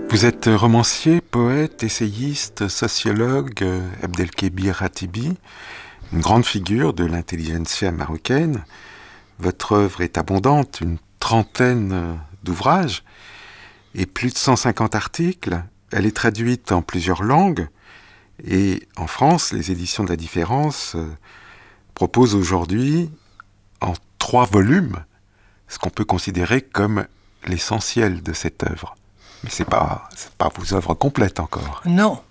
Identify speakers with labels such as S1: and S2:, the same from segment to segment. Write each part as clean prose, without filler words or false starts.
S1: Vous êtes romancier, poète, essayiste, sociologue, Abdelkébir Ratibi, une grande figure de l'intelligentsia marocaine. Votre œuvre est abondante, une trentaine d'ouvrages et plus de 150 articles. Elle est traduite en plusieurs langues et en France, les éditions de la Différence proposent aujourd'hui en 3 volumes ce qu'on peut considérer comme l'essentiel de cette œuvre. Mais c'est pas vos œuvres complètes encore.
S2: Non,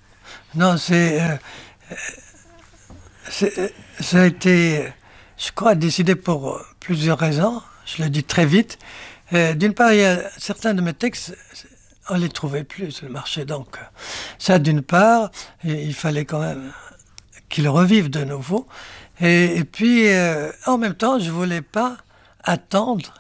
S2: ça a été, je crois, décidé pour plusieurs raisons. Je le dis très vite. D'une part, il y a certains de mes textes, on les trouvait plus sur le marché. Donc, ça, d'une part, il fallait quand même qu'ils revivent de nouveau. Et puis, en même temps, je voulais pas attendre.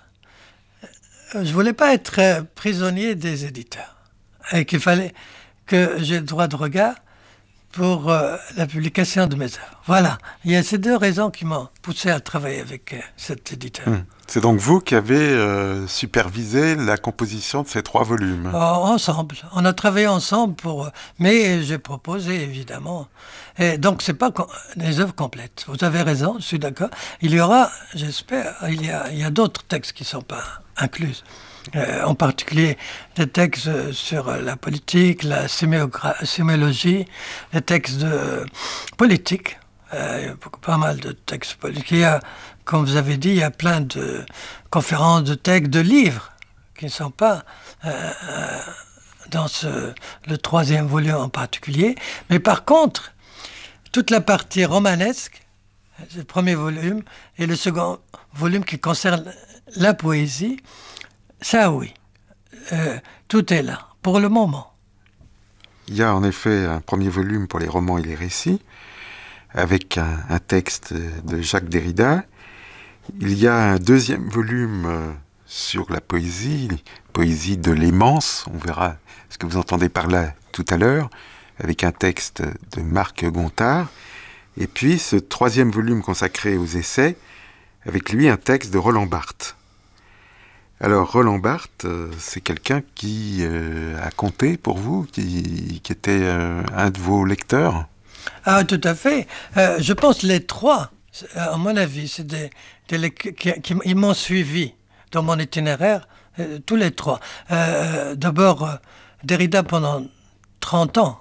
S2: Je voulais pas être prisonnier des éditeurs et qu'il fallait que j'ai le droit de regard pour la publication de mes œuvres. Voilà, il y a ces 2 raisons qui m'ont poussé à travailler avec cet éditeur.
S1: C'est donc vous qui avez supervisé la composition de ces 3 volumes.
S2: Ensemble, on a travaillé ensemble mais j'ai proposé évidemment. Et donc c'est pas des œuvres complètes. Vous avez raison, je suis d'accord. Il y aura, j'espère, il y a d'autres textes qui sont pas inclus. En particulier des textes sur la politique, la sémiologie, des textes politiques. Il y a pas mal de textes politiques. Il y a, comme vous avez dit, il y a plein de conférences, de textes, de livres qui ne sont pas dans le 3e volume en particulier. Mais par contre, toute la partie romanesque, le 1er volume, et le 2nd volume qui concerne la poésie, ça oui, tout est là, pour le moment.
S1: Il y a en effet un 1er volume pour les romans et les récits, avec un texte de Jacques Derrida. Il y a un 2e volume sur la poésie de l'aimance, on verra ce que vous entendez par là tout à l'heure, avec un texte de Marc Gontard. Et puis ce 3e volume consacré aux essais, avec lui un texte de Roland Barthes. Alors, Roland Barthes, c'est quelqu'un qui a compté pour vous, qui était un de vos lecteurs?
S2: Ah, tout à fait. Je pense les 3, à mon avis, c'est des ils m'ont suivi dans mon itinéraire, tous les 3. D'abord, Derrida pendant 30 ans.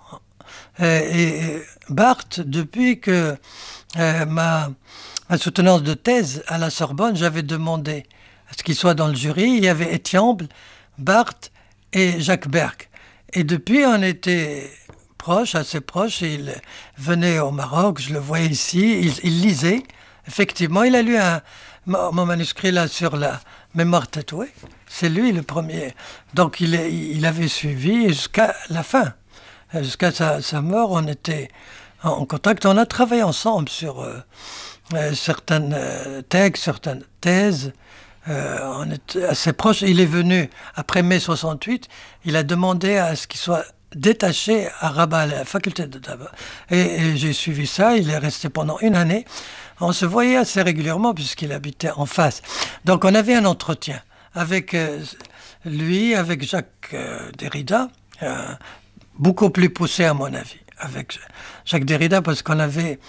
S2: Et Barthes, depuis que ma soutenance de thèse à la Sorbonne, j'avais demandé à ce qu'il soit dans le jury. Il y avait Etiamble, Barthes et Jacques Berck. Et depuis, on était proches, assez proches. Il venait au Maroc, je le voyais ici, il lisait. Effectivement, il a lu mon manuscrit là sur la mémoire tatouée. C'est lui le premier. Donc il avait suivi jusqu'à la fin. Jusqu'à sa mort, on était en contact. On a travaillé ensemble sur certains textes, certaines thèses. On était assez proches. Il est venu, après mai 68, il a demandé à ce qu'il soit détaché à Rabat, à la faculté de Rabat. Et j'ai suivi ça. Il est resté pendant 1 année. On se voyait assez régulièrement puisqu'il habitait en face. Donc on avait un entretien avec lui, avec Jacques Derrida, beaucoup plus poussé à mon avis, avec Jacques Derrida, parce qu'on avait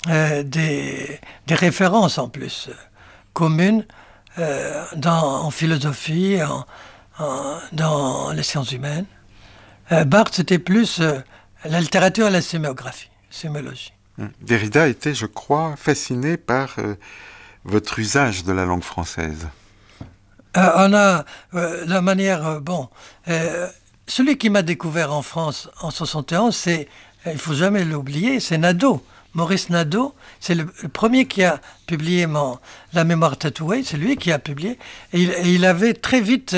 S2: des références en plus communes en philosophie, dans les sciences humaines. Barthes, c'était plus la littérature et la sémiologie.
S1: Derrida était, je crois, fasciné par votre usage de la langue française.
S2: On a la manière... celui qui m'a découvert en France en 71, il ne faut jamais l'oublier, c'est Nadeau. Maurice Nadeau, c'est le premier qui a publié La mémoire tatouée, c'est lui qui a publié. Et il avait très vite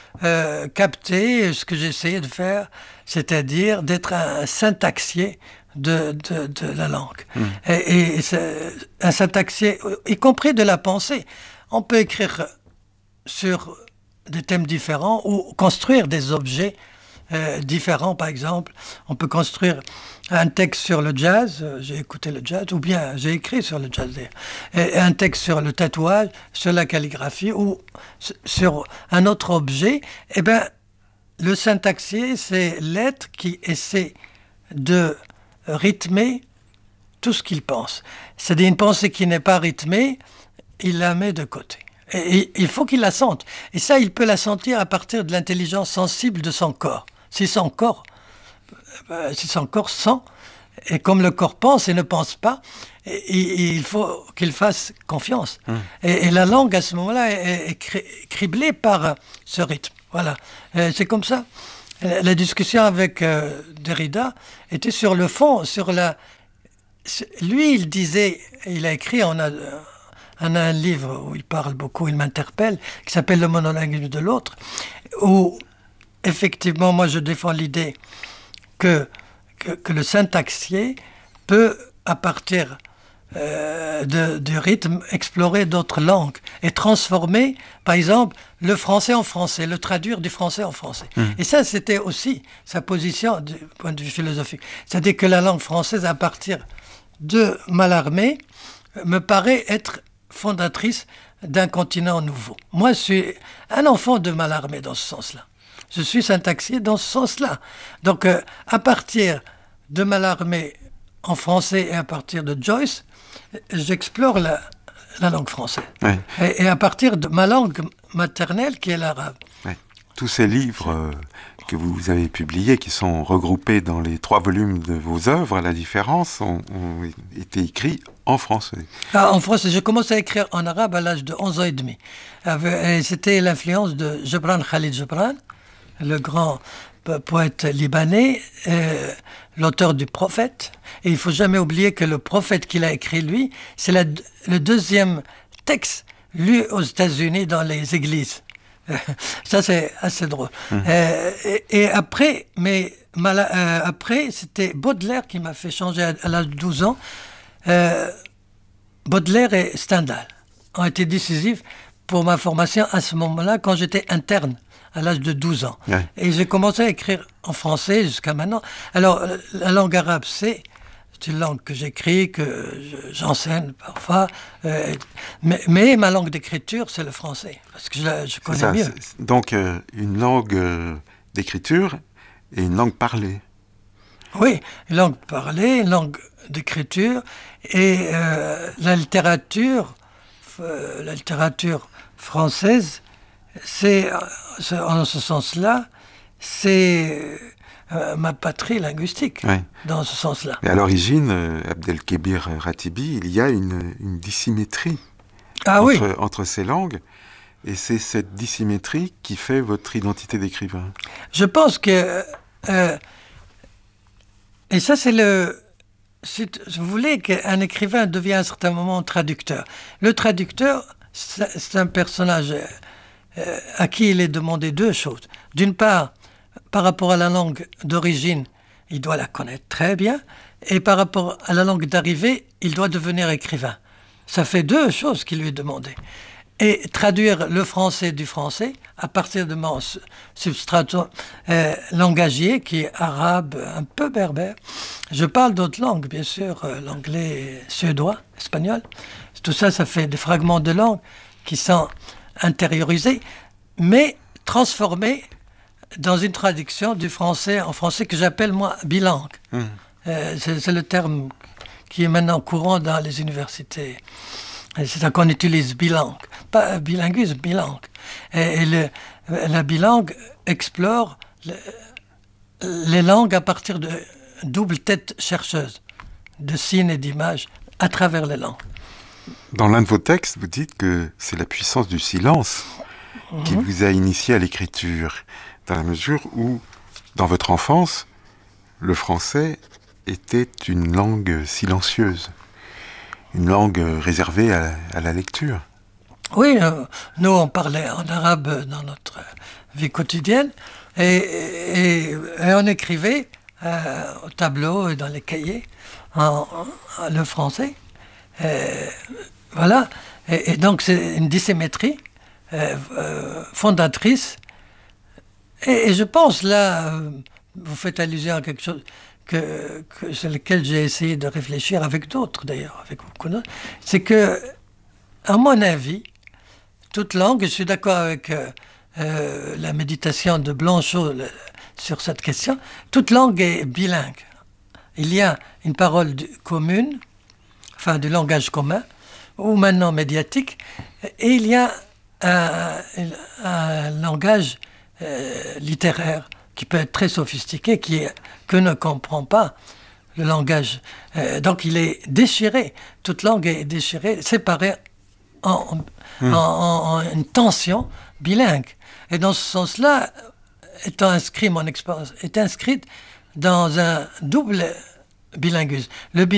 S2: capté ce que j'essayais de faire, c'est-à-dire d'être un syntaxier de la langue. Et un syntaxier, y compris de la pensée. On peut écrire sur des thèmes différents ou construire des objets différents, par exemple. On peut construire un texte sur le jazz, j'ai écouté le jazz, ou bien j'ai écrit sur le jazz, et un texte sur le tatouage, sur la calligraphie, ou sur un autre objet. Eh bien, le syntaxier, c'est l'être qui essaie de rythmer tout ce qu'il pense. C'est-à-dire une pensée qui n'est pas rythmée, il la met de côté. Et il faut qu'il la sente. Et ça, il peut la sentir à partir de l'intelligence sensible de son corps. Si son corps sent, et comme le corps pense et ne pense pas, il faut qu'il fasse confiance. Et la langue, à ce moment-là, est criblée par ce rythme. Voilà. C'est comme ça. La discussion avec Derrida était sur le fond, lui, il disait, il a écrit, on a un livre où il parle beaucoup, il m'interpelle, qui s'appelle Le monolinguisme de l'autre, où, effectivement, moi, je défends l'idée que le syntaxier peut, à partir du rythme, explorer d'autres langues et transformer, par exemple, le français en français, le traduire du français en français. Et ça, c'était aussi sa position du point de vue philosophique. C'est-à-dire que la langue française, à partir de Mallarmé, me paraît être fondatrice d'un continent nouveau. Moi, je suis un enfant de Mallarmé dans ce sens-là. Je suis syntaxier dans ce sens-là. Donc, à partir de Mallarmé en français et à partir de Joyce, j'explore la langue française. Ouais. Et à partir de ma langue maternelle, qui est l'arabe.
S1: Ouais. Tous ces livres que vous avez publiés, qui sont regroupés dans les 3 volumes de vos œuvres, à la différence, ont été écrits en français.
S2: En français, j'ai commencé à écrire en arabe à l'âge de 11 ans et demi. Et c'était l'influence de Gibran Khalil Gibran, le grand poète libanais, l'auteur du Prophète. Et il ne faut jamais oublier que le Prophète qu'il a écrit, lui, c'est le deuxième texte lu aux États-Unis dans les églises. Ça, c'est assez drôle. Et après, après, c'était Baudelaire qui m'a fait changer à l'âge de 12 ans. Baudelaire et Stendhal ont été décisifs pour ma formation à ce moment-là, quand j'étais interne, à l'âge de 12 ans. Ouais. Et j'ai commencé à écrire en français jusqu'à maintenant. Alors, la langue arabe, c'est une langue que j'écris, que j'enseigne parfois. Mais ma langue d'écriture, c'est le français, parce que je connais ça, mieux.
S1: Donc, une langue d'écriture et une langue parlée.
S2: Oui, une langue parlée, une langue d'écriture. Et la littérature française, c'est, en ce sens-là, c'est ma patrie linguistique, ouais. Dans ce sens-là.
S1: Mais à l'origine, Abdelkébir Ratibi, il y a une dissymétrie entre ces langues, et c'est cette dissymétrie qui fait votre identité d'écrivain.
S2: Je pense que... et ça, c'est si vous voulez qu'un écrivain devienne à un certain moment traducteur. Le traducteur, c'est un personnage à qui il est demandé 2 choses. D'une part, par rapport à la langue d'origine, il doit la connaître très bien, et par rapport à la langue d'arrivée, il doit devenir écrivain. Ça fait 2 choses qui lui est demandé. Et traduire le français du français à partir de mon substratum langagier, qui est arabe, un peu berbère. Je parle d'autres langues, bien sûr, l'anglais, suédois, espagnol. Tout ça, ça fait des fragments de langue qui sont intériorisés, mais transformés dans une traduction du français en français que j'appelle, moi, bilingue. C'est le terme qui est maintenant courant dans les universités. C'est ça qu'on utilise bilingue. Pas bilinguisme, bilingue. Et la bilingue explore les langues à partir de double tête chercheuse, de signes et d'images à travers les langues.
S1: Dans l'un de vos textes, vous dites que c'est la puissance du silence qui vous a initié à l'écriture, dans la mesure où, dans votre enfance, le français était une langue silencieuse, une langue réservée à la lecture.
S2: Oui, nous on parlait en arabe dans notre vie quotidienne et on écrivait au tableau et dans les cahiers le français. Voilà, et donc c'est une dissymétrie fondatrice. Et je pense là, vous faites allusion à quelque chose sur lequel j'ai essayé de réfléchir avec d'autres d'ailleurs, avec beaucoup d'autres, c'est que, à mon avis, toute langue, je suis d'accord avec la méditation de Blanchot sur cette question, toute langue est bilingue. Il y a une parole commune, enfin du langage commun, ou maintenant médiatique, et il y a un langage littéraire qui peut être très sophistiqué, que ne comprend pas le langage. Donc il est déchiré, toute langue est déchirée, séparée en une tension bilingue. Et dans ce sens-là, mon expérience est inscrite dans un double bilinguisme.